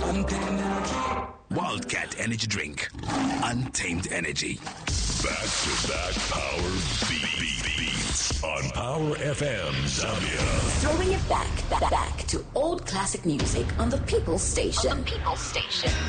Wildcat Energy Drink. Untamed energy. Back-to-back power beats on Power FM Zambia. Throwing it back to old classic music on the People's Station.